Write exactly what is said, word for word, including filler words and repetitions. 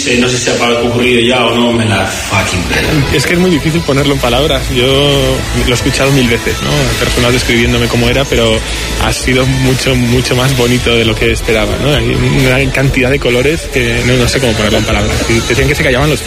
No sé si ha ocurrido ya o no, me la fucking pela. Es que es muy difícil ponerlo en palabras. Yo lo he escuchado mil veces, ¿no? Personas describiéndome cómo era, pero ha sido mucho, mucho más bonito de lo que esperaba, ¿no? Hay una cantidad de colores que no, no sé cómo ponerlo en palabras. Y decían que se callaban los